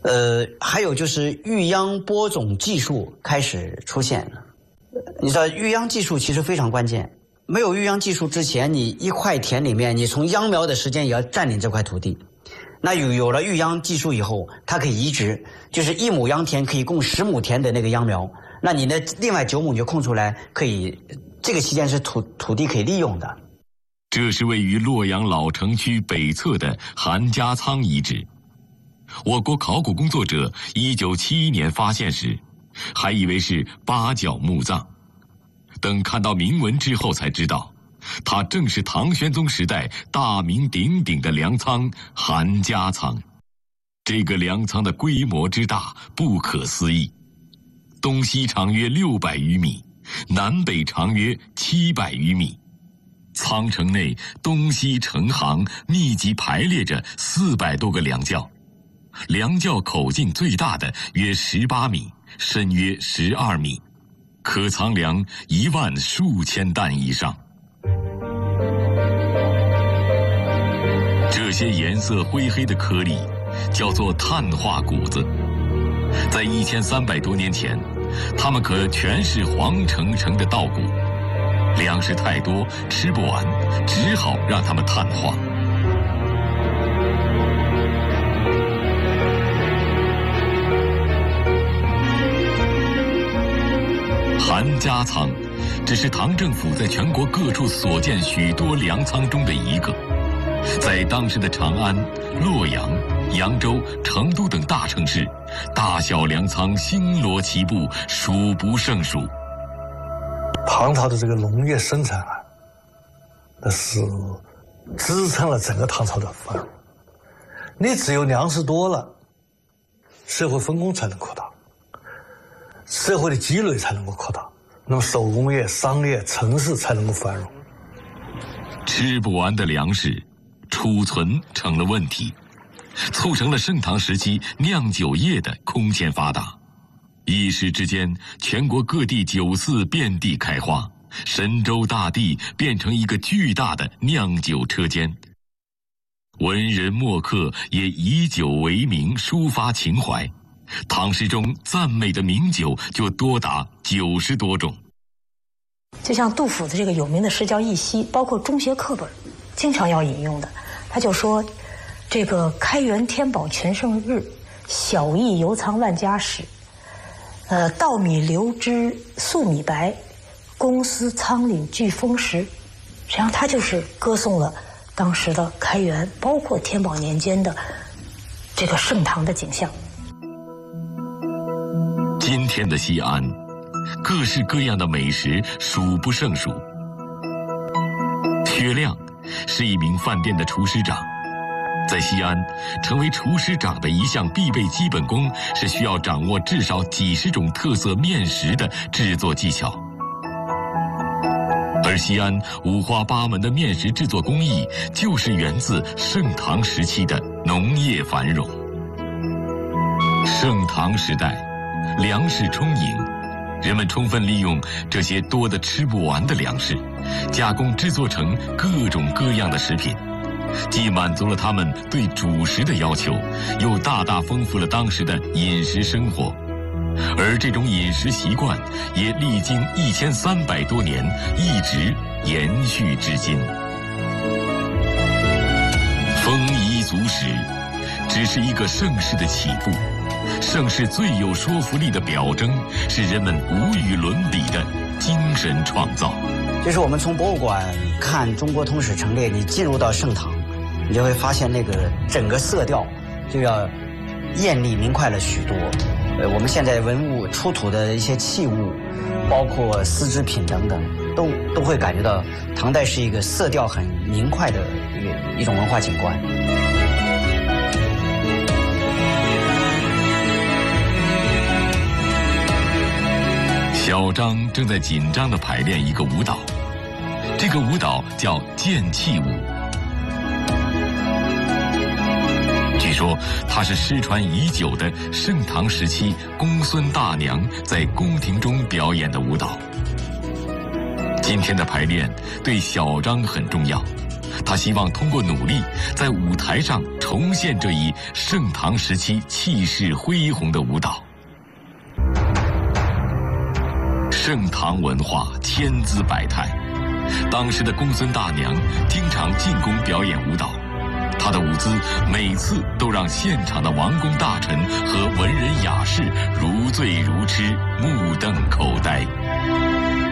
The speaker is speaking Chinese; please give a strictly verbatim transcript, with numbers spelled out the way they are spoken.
呃，还有就是育秧播种技术开始出现了。你知道育秧技术其实非常关键，没有育秧技术之前，你一块田里面，你从秧苗的时间也要占领这块土地。那有有了育秧技术以后，它可以移植，就是一亩秧田可以供十亩田的那个秧苗，那你的另外九亩你就空出来，可以这个期间是土土地可以利用的。 这是位于洛阳老城区北侧的韩家仓遗址。我国考古工作者一九七一年发现时，还以为是八角墓葬，等看到铭文之后才知道，它正是唐玄宗时代大名鼎鼎的粮仓韩家仓。这个粮仓的规模之大不可思议，东西长约六百余米，南北长约七百余米。仓城内东西成行，密集排列着四百多个粮窖，粮窖口径最大的约十八米，深约十二米，可藏粮一万数千担以上。这些颜色灰黑的颗粒叫做碳化谷子，在一千三百多年前，它们可全是黄澄澄的稻谷，粮食太多吃不完，只好让它们碳化。韩家仓只是唐政府在全国各处所建许多粮仓中的一个，在当时的长安、洛阳、扬州、成都等大城市，大小粮仓星罗棋布，数不胜数。 唐朝的这个农业生产啊，那是支撑了整个唐朝的繁荣。你只有粮食多了，社会分工才能扩大，社会的积累才能够扩大，那么手工业、商业、城市才能够繁荣。 吃不完的粮食，储存成了问题，促成了盛唐时期酿酒业的空前发达。一时之间，全国各地酒肆遍地开花，神州大地变成一个巨大的酿酒车间。文人墨客也以酒为名，抒发情怀。唐诗中赞美的名酒就多达九十多种。 就像杜甫的这个有名的诗叫《忆昔》，包括中学课本经常要引用的，他就说：“这个开元天宝全盛日，小邑犹藏万家史。呃，稻米流脂粟米白，公司仓廪俱丰实。”实际上，他就是歌颂了当时的开元，包括天宝年间的这个盛唐的景象。 今天的西安，各式各样的美食数不胜数。薛亮是一名饭店的厨师长，在西安，成为厨师长的一项必备基本功是需要掌握至少几十种特色面食的制作技巧。而西安五花八门的面食制作工艺，就是源自盛唐时期的农业繁荣。盛唐时代，粮食充盈，人们充分利用这些多得吃不完的粮食，加工制作成各种各样的食品，既满足了他们对主食的要求，又大大丰富了当时的饮食生活。而这种饮食习惯也历经一千三百多年，一直延续至今。丰衣足食只是一个盛世的起步，盛世最有说服力的表征是人们无与伦比的精神创造。 就是我们从博物馆看中国通史陈列，你进入到盛唐，你就会发现那个整个色调就要艳丽明快了许多。呃，我们现在文物出土的一些器物，包括丝织品等等，都都会感觉到唐代是一个色调很明快的一个一种文化景观。 小张正在紧张地排练一个舞蹈，这个舞蹈叫剑气舞。据说它是失传已久的盛唐时期公孙大娘在宫廷中表演的舞蹈。今天的排练对小张很重要， 他希望通过努力，在舞台上重现这一盛唐时期气势恢宏的舞蹈。盛唐文化千姿百态，当时的公孙大娘经常进宫表演舞蹈，她的舞姿每次都让现场的王公大臣和文人雅士如醉如痴，目瞪口呆。